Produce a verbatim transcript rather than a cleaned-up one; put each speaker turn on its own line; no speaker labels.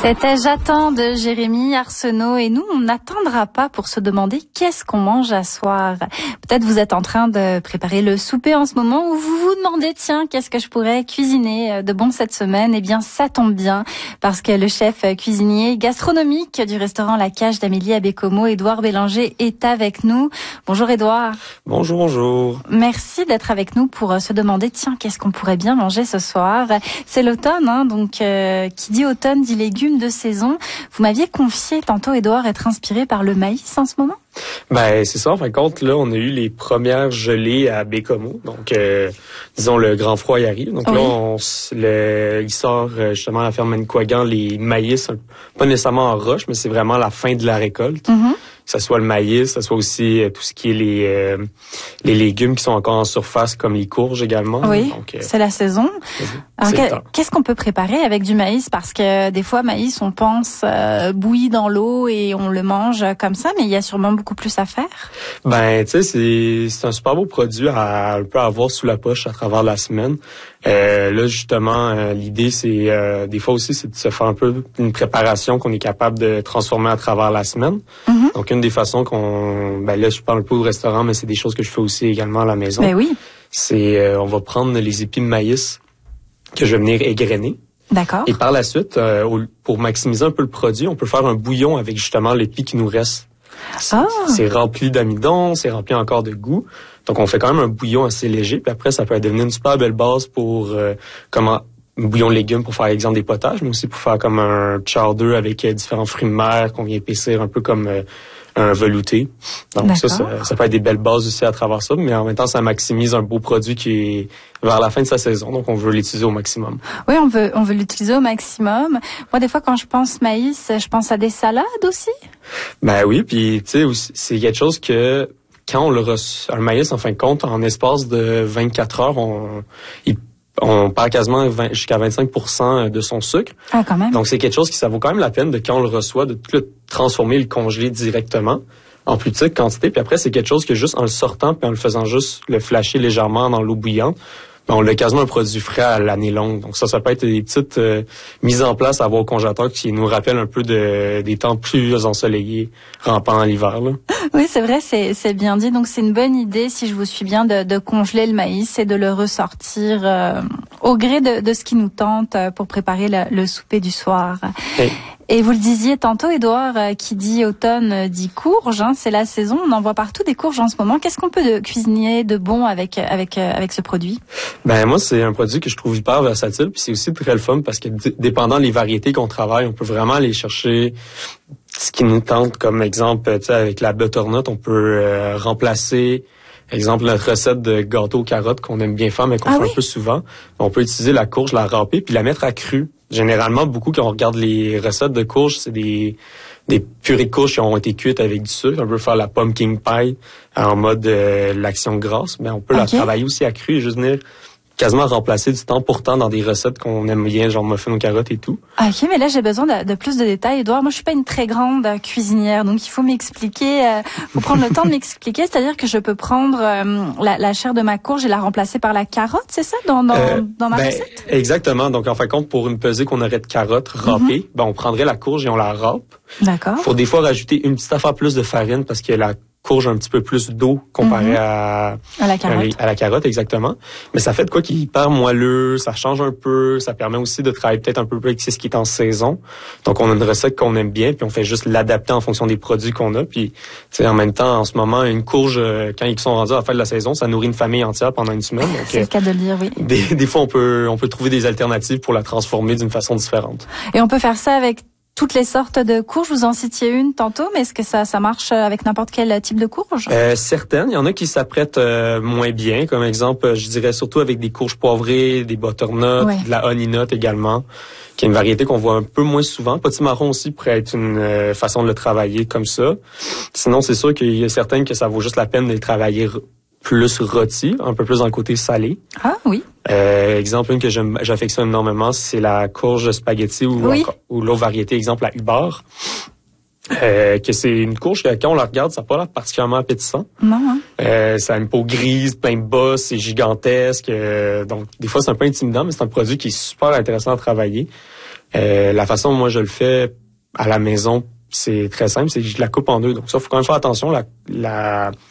C'était J'attends de Jérémy Arsenault et nous, on n'attendra pas pour se demander qu'est-ce qu'on mange à soir. Peut-être vous êtes en train de préparer le souper en ce moment ou vous vous demandez, tiens, qu'est-ce que je pourrais cuisiner de bon cette semaine? Eh bien, ça tombe bien parce que le chef cuisinier gastronomique du restaurant La Cage d'Amélie à Bécomo, Édouard Bélanger, est avec nous. Bonjour Édouard.
Bonjour, bonjour.
Merci d'être avec nous pour se demander, tiens, qu'est-ce qu'on pourrait bien manger ce soir? C'est l'automne, hein, donc euh, qui dit automne dit légumes de saison. Vous m'aviez confié tantôt, Édouard, être inspiré par le maïs en ce moment?
Ben c'est ça. En fin de compte, là, on a eu les premières gelées à Bécomo. Donc, euh, disons, le grand froid y arrive. Donc oui. là, on, le, il sort justement à la ferme Manicouagan les maïs, pas nécessairement en roche, mais c'est vraiment la fin de la récolte. Mm-hmm. Que ce soit le maïs, que ce soit aussi euh, tout ce qui est les euh, les légumes qui sont encore en surface, comme les courges également.
Oui,
donc, euh,
c'est la saison. Alors, que, qu'est-ce qu'on peut préparer avec du maïs? Parce que des fois, maïs, on pense euh, bouilli dans l'eau et on le mange comme ça, mais il y a sûrement beaucoup plus à faire.
Ben, tu sais, c'est c'est un super beau produit à un peu avoir sous la poche à travers la semaine. Euh, là, justement, euh, l'idée, c'est euh, des fois aussi, c'est de se faire un peu une préparation qu'on est capable de transformer à travers la semaine. Mm-hmm. Donc, une des façons qu'on... Ben là, je parle un peu au restaurant, mais c'est des choses que je fais aussi également à la maison.
Ben oui.
C'est, euh, on va prendre les épis de maïs que je vais venir égrener.
D'accord.
Et par la suite, euh, pour maximiser un peu le produit, on peut faire un bouillon avec justement l'épi qui nous reste. C'est, oh. c'est rempli d'amidon, c'est rempli encore de goût. Donc, on fait quand même un bouillon assez léger. Puis après, ça peut devenir une super belle base pour euh, comment un bouillon de légumes pour faire, exemple, des potages, mais aussi pour faire comme un chowder avec euh, différents fruits de mer qu'on vient épaissir un peu comme euh, un velouté. Donc, D'accord. ça, ça, ça peut être des belles bases aussi à travers ça, mais en même temps, ça maximise un beau produit qui est vers la fin de sa saison. Donc, on veut l'utiliser au maximum.
Oui, on veut, on veut l'utiliser au maximum. Moi, des fois, quand je pense maïs, je pense à des salades aussi.
Ben oui, puis tu sais, c'est quelque chose que quand on le reçoit, un maïs, en fin de compte, en espace de vingt-quatre heures, on, il, on perd quasiment vingt, jusqu'à vingt-cinq pour cent de son sucre.
Ah, quand même.
Donc, c'est quelque chose qui, ça vaut quand même la peine de, quand on le reçoit, de tout le transformer, le congeler directement en plus petite quantité. Puis après, c'est quelque chose que juste en le sortant puis en le faisant juste le flasher légèrement dans l'eau bouillante, ben on a quasiment un produit frais à l'année longue. Donc ça, ça peut être des petites euh, mises en place à avoir au congélateur qui nous rappellent un peu de des temps plus ensoleillés, rampants l'hiver. Là.
Oui, c'est vrai, c'est c'est bien dit. Donc c'est une bonne idée, si je vous suis bien, de, de congeler le maïs et de le ressortir euh, au gré de, de ce qui nous tente pour préparer le, le souper du soir. Hey. Et vous le disiez tantôt, Édouard, qui dit automne dit courge, hein, c'est la saison, on en voit partout des courges en ce moment. Qu'est-ce qu'on peut de cuisiner de bon avec avec avec ce produit?
Ben moi, c'est un produit que je trouve hyper versatile, puis c'est aussi très le fun parce que d- dépendant des variétés qu'on travaille, on peut vraiment aller chercher ce qui nous tente. Comme exemple, tu sais, avec la butternut, on peut euh, remplacer, exemple, notre recette de gâteau aux carottes qu'on aime bien faire, mais qu'on ah fait oui? un peu souvent. On peut utiliser la courge, la râper, puis la mettre à cru. Généralement, beaucoup, quand on regarde les recettes de courges, c'est des des purées de courges qui ont été cuites avec du sucre. On peut faire la pumpkin pie en mode euh, l'action grasse, mais on peut okay. la travailler aussi à cru et juste venir quasiment remplacer du temps pourtant dans des recettes qu'on aime bien, genre muffins aux carottes et tout.
Ok, mais là, j'ai besoin de, de plus de détails, Édouard. Moi, je suis pas une très grande euh, cuisinière, donc il faut m'expliquer, euh, faut prendre le temps de m'expliquer. C'est-à-dire que je peux prendre euh, la, la chair de ma courge et la remplacer par la carotte, c'est ça, dans, dans, euh, dans ma
ben,
recette?
Exactement. Donc, en fin de compte, pour une pesée qu'on aurait de carottes râpées, mm-hmm. ben, on prendrait la courge et on la râpe.
D'accord.
Faut des fois rajouter une petite affaire plus de farine parce que la courge un petit peu plus d'eau comparé mm-hmm. à,
à la carotte.
À, à la carotte, exactement. Mais ça fait de quoi qui est hyper moelleux, ça change un peu, ça permet aussi de travailler peut-être un peu plus avec ce qui est en saison. Donc, on a une recette qu'on aime bien, puis on fait juste l'adapter en fonction des produits qu'on a. Puis, tu sais, en même temps, en ce moment, une courge, quand ils sont rendus à la fin de la saison, ça nourrit une famille entière pendant une semaine. Donc,
c'est le cas de le dire, oui.
Des, des fois, on peut, on peut trouver des alternatives pour la transformer d'une façon différente.
Et on peut faire ça avec toutes les sortes de courges, vous en citiez une tantôt, mais est-ce que ça, ça marche avec n'importe quel type de courge?
Euh, certaines. Il y en a qui s'apprêtent euh, moins bien. Comme exemple, je dirais surtout avec des courges poivrées, des butternuts, ouais. de la honey nut également, qui est une variété qu'on voit un peu moins souvent. Potimarron aussi pourrait être une euh, façon de le travailler comme ça. Sinon, c'est sûr qu'il y a certaines que ça vaut juste la peine de les travailler plus rôti, un peu plus dans le côté salé.
Ah oui.
Euh, exemple, une que j'aime, j'affectionne énormément, c'est la courge spaghetti ou,
oui.
ou l'autre variété, exemple la Hubar. Euh, que c'est une courge que quand on la regarde, ça n'a pas l'air particulièrement appétissant.
Non. Hein?
Euh, ça a une peau grise, plein de bosses, c'est gigantesque. Euh, donc, des fois, c'est un peu intimidant, mais c'est un produit qui est super intéressant à travailler. Euh, la façon dont moi je le fais à la maison, c'est très simple, c'est que je la coupe en deux. Donc ça, faut quand même faire attention. La, la